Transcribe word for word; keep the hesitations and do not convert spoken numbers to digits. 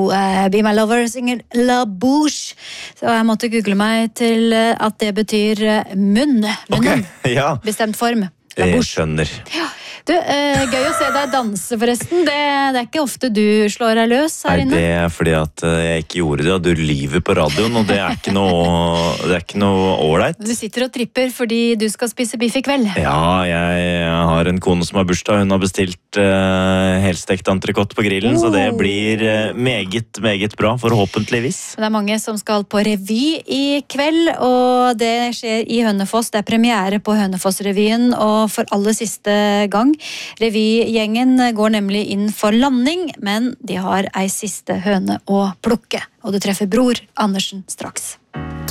uh, Be My Lover synger La Bouche. Så jeg måtte google meg til uh, at det betyr uh, munn. Munnen. Ok, ja. Bestemt form. La Jeg Bouche. skjønner. Ja. Du, uh, gøy å se deg danse forresten. Det, det er ikke ofte du slår deg løs her Nei, inne. det er fordi at eh, jeg ikke gjorde det, og du lyver på radioen, og det er ikke noe det er ikke noe ålreit. Du sitter og tripper fordi du skal spise biff i kveld. Ja, jeg har en kone som har bursdag. Hun har bestilt uh, helstekt entrecôte på grillen, så det blir uh, meget, meget bra, forhåpentligvis. Det er mange som skal på revy i kveld, og det skjer i Hønefoss. Det er premiere på Hønefoss-revyen, og for aller siste gang. Revygjengen går nemlig inn for landing, men de har ei siste høne å plukke. Og du treffer Bror Andersen straks.